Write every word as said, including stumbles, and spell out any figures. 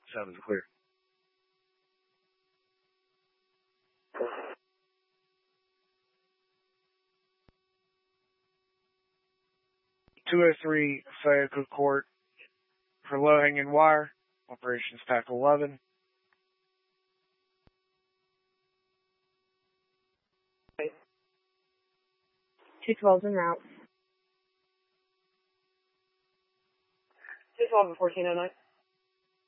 Sound is clear. two oh three Fayetteville Court for low hanging wire. Operations Pack eleven. two twelve's en route. two twelve and fourteen oh nine.